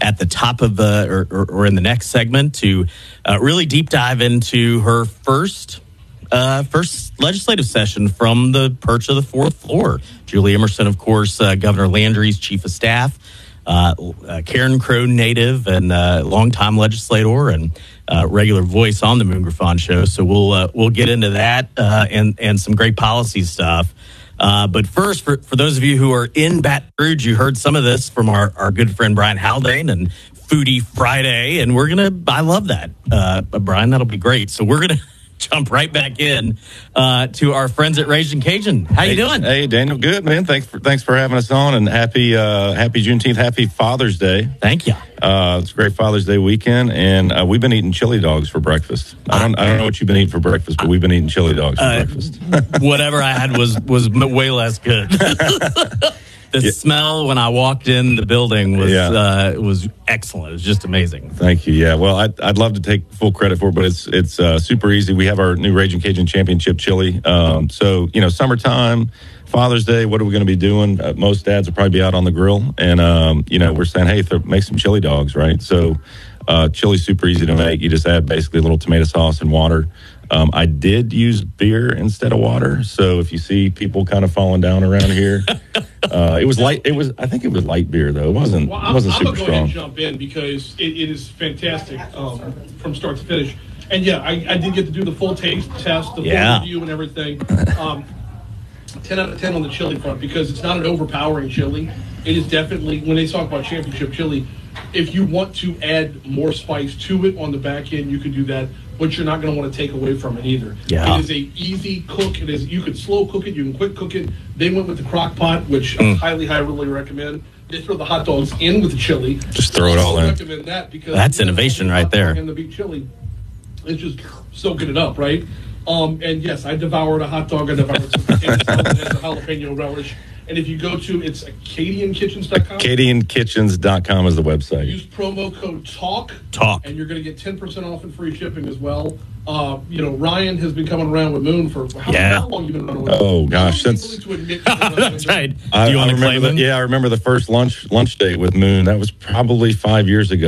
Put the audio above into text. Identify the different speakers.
Speaker 1: at the top of the or in the next segment to really deep dive into her first legislative session from the perch of the fourth floor. Julie Emerson, of course, Governor Landry's chief of staff, Karen Crow native and longtime legislator and regular voice on the Moon Griffon show. So we'll get into that and some great policy stuff. But first, for those of you who are in Baton Rouge, you heard some of this from our good friend Brian Haldane and Foodie Friday, and I love that, Brian. That'll be great. So we're gonna jump right back in to our friends at Raging Cajun. How you doing?
Speaker 2: Hey, Daniel. Good, man. Thanks for having us on, and happy Juneteenth, happy Father's Day.
Speaker 1: Thank you.
Speaker 2: It's a great Father's Day weekend, and we've been eating chili dogs for breakfast. I don't know what you've been eating for breakfast, but we've been eating chili dogs for breakfast.
Speaker 1: Whatever I had was way less good. The smell when I walked in the building was excellent. It was just amazing.
Speaker 2: Thank you. Yeah. Well, I'd love to take full credit for it, but it's super easy. We have our new Raging Cajun Championship chili. So summertime, Father's Day, what are we going to be doing? Most dads will probably be out on the grill, and we're saying, hey, make some chili dogs, right? So chili's super easy to make. You just add basically a little tomato sauce and water. I did use beer instead of water, so if you see people kind of falling down around here, it was light. I think it was light beer though. It wasn't super strong. I'm gonna go ahead and
Speaker 3: jump in because it is fantastic from start to finish. And yeah, I did get to do the full taste test, the full review, and everything. 10 out of 10 on the chili front because it's not an overpowering chili. It is definitely, when they talk about championship chili, if you want to add more spice to it on the back end, you can do that, but you're not going to want to take away from it either.
Speaker 1: Yeah.
Speaker 3: It is a easy cook. You could slow cook it, you can quick cook it. They went with the crock pot, which I highly recommend. They throw the hot dogs in with the chili.
Speaker 2: Just throw it all in.
Speaker 3: I recommend that because
Speaker 1: that's innovation right there.
Speaker 3: And the beef chili, it's just soaking it up, right? And yes, I devoured a hot dog. I devoured some potato salad that has a jalapeno relish. And if you go to, it's AcadianKitchens.com.
Speaker 2: AcadianKitchens.com is the website.
Speaker 3: Use promo code TALK, and you're going to get 10% off and free shipping as well. Ryan has been coming around with Moon for how long you been running with?
Speaker 2: Oh gosh, since
Speaker 1: that's right.
Speaker 2: I remember the first lunch date with Moon. That was probably 5 years ago.